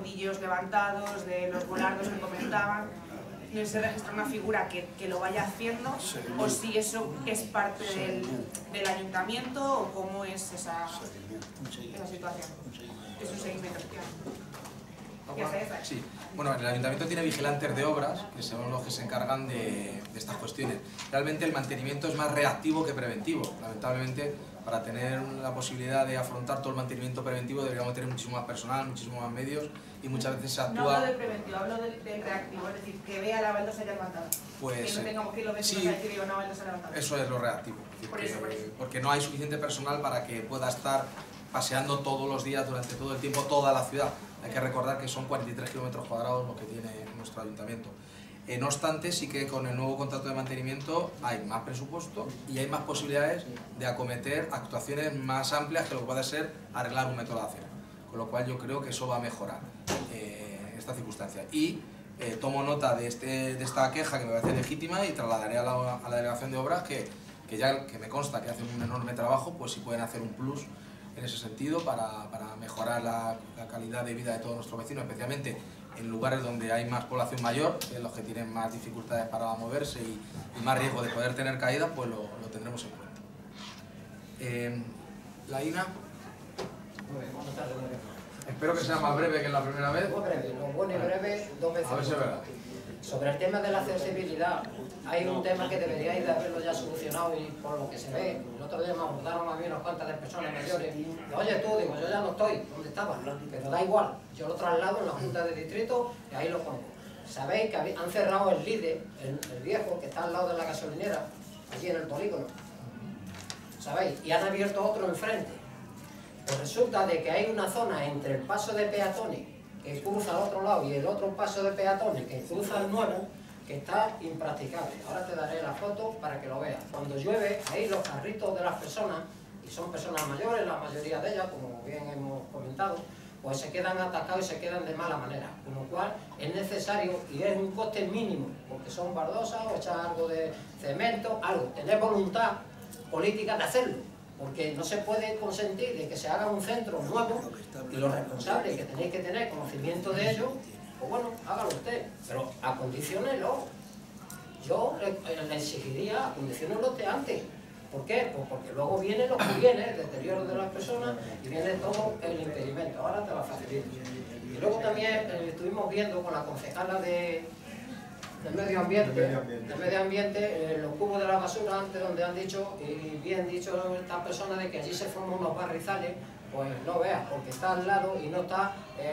portillos levantados, de los volardos que comentaban. No se registra una figura que lo vaya haciendo, o si eso es parte del ayuntamiento, o cómo es esa situación. Es un seguimiento. Sí, bueno, el ayuntamiento tiene vigilantes de obras, que son los que se encargan de estas cuestiones. Realmente el mantenimiento es más reactivo que preventivo. Lamentablemente, para tener la posibilidad de afrontar todo el mantenimiento preventivo deberíamos tener muchísimo más personal, muchísimo más medios, y muchas veces se actúa... No hablo del preventivo, hablo del reactivo, es decir, que vea la baldosa ya levantada. Pues, que no tengamos que ir los vecinos a decir una baldosa levantada. Eso es lo reactivo. Por eso. Porque no hay suficiente personal para que pueda estar paseando todos los días, durante todo el tiempo, toda la ciudad. Hay que recordar que son 43 kilómetros cuadrados lo que tiene nuestro ayuntamiento. No obstante, sí que con el nuevo contrato de mantenimiento hay más presupuesto y hay más posibilidades de acometer actuaciones más amplias que lo que puede ser arreglar un metro de acera. Con lo cual yo creo que eso va a mejorar esta circunstancia. Y tomo nota de esta queja, que me parece legítima, y trasladaré a la delegación de obras que me consta que hacen un enorme trabajo, pues si pueden hacer un plus en ese sentido para mejorar la calidad de vida de todos nuestros vecinos, especialmente en lugares donde hay más población mayor, que es los que tienen más dificultades para moverse y más riesgo de poder tener caídas, pues lo tendremos en cuenta. ¿La Ina? Buenas tardes. Espero que sea más breve que la primera vez. Muy breve, lo bueno y breve, dos veces. A ver si es verdad. Sobre el tema de la accesibilidad, hay un tema que deberíais de haberlo ya solucionado, y por lo que se ve, el otro día me abordaron a mí unas cuantas de personas mayores. Oye tú, digo, yo ya no estoy donde estaba, pero da igual, yo lo traslado en la Junta de Distrito y ahí lo pongo. Sabéis que han cerrado el líder, el viejo, que está al lado de la gasolinera, allí en el polígono. ¿Sabéis? Y han abierto otro enfrente. Pues resulta de que hay una zona entre el paso de peatones que cruza al otro lado y el otro paso de peatones que cruza el nuevo, que está impracticable. Ahora te daré la foto para que lo veas. Cuando llueve, ahí los carritos de las personas, y son personas mayores, la mayoría de ellas, como bien hemos comentado, pues se quedan atacados y se quedan de mala manera. Con lo cual es necesario, y es un coste mínimo, porque son baldosas o echar algo de cemento, algo. Tener voluntad política de hacerlo, porque no se puede consentir de que se haga un centro nuevo, y los responsables que tenéis que tener conocimiento de ello, pues bueno, hágalo usted, pero acondícionelo. Yo le exigiría, acondicionelo usted antes. ¿Por qué? Pues porque luego vienen los que vienen, el deterioro de las personas, y viene todo el impedimento. Ahora te lo facilito. Y luego también estuvimos viendo con la concejala del medio ambiente, los cubos de la basura, antes donde han dicho, y bien dicho estas personas, de que allí se forman unos barrizales. Pues no veas, porque está al lado y no está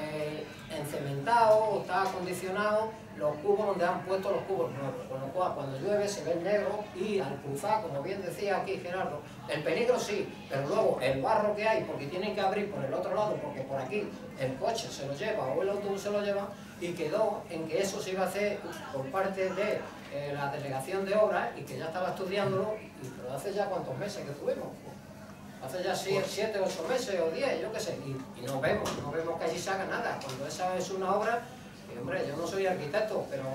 encementado o está acondicionado los cubos donde han puesto los cubos nuevos, con lo cual cuando llueve se ve negro, y al cruzar, como bien decía aquí Gerardo, el peligro sí, pero luego el barro que hay, porque tienen que abrir por el otro lado, porque por aquí el coche se lo lleva o el autobús se lo lleva, y quedó en que eso se iba a hacer por parte de la delegación de obras, y que ya estaba estudiándolo, pero hace ya cuántos meses que estuvimos. Hace ya 7, 8 meses o 10, yo qué sé, y no vemos que allí se haga nada. Cuando esa es una obra, y hombre, yo no soy arquitecto, pero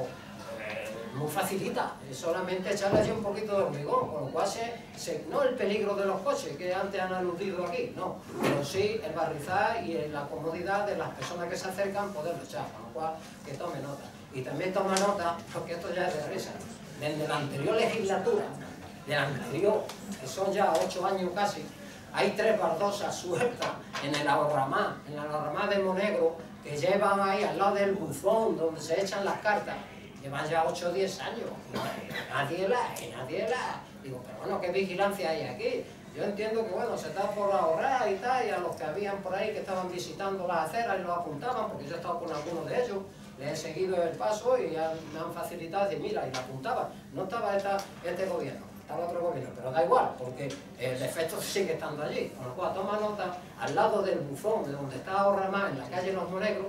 muy facilita, es solamente echarle allí un poquito de hormigón, con lo cual no el peligro de los coches que antes han aludido aquí, no, pero sí el barrizar y la comodidad de las personas que se acercan poderlo echar, con lo cual que tome nota. Y también toma nota, porque esto ya es de risa, desde la anterior legislatura, de la anterior, que son ya 8 años casi, hay 3 baldosas sueltas en el ahorramá de Monegro, que llevan ahí al lado del buzón donde se echan las cartas. Llevan ya 8 o 10 años. Nadie la. Digo, pero bueno, ¿qué vigilancia hay aquí? Yo entiendo que bueno, se está por ahorrar y tal, y a los que habían por ahí que estaban visitando las aceras y los apuntaban, porque yo he estado con algunos de ellos, les he seguido el paso y me han facilitado, decir, mira, y la apuntaban. No estaba este gobierno, estaba otro gobierno, pero da igual, porque el efecto sigue estando allí. Con lo cual, toma nota, al lado del buzón, de donde está Ahorramá, en la calle Los Monegros,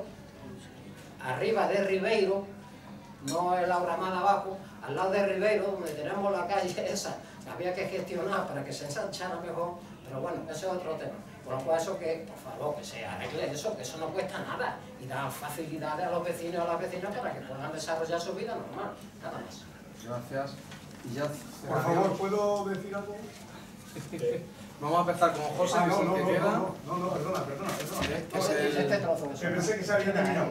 arriba de Ribeiro, no el Ahorramá de abajo, al lado de Ribeiro, donde tenemos la calle esa, que había que gestionar para que se ensanchara mejor, pero bueno, ese es otro tema. Por lo cual, eso que, por favor, que se arregle eso, que eso no cuesta nada, y da facilidades a los vecinos y a las vecinas para que puedan desarrollar su vida normal, nada más. Gracias. Y ya, por favor, ¿puedo decir algo? Vamos a empezar con José, que es el que queda. No, perdona. Este trozo. Que pensé que se había terminado.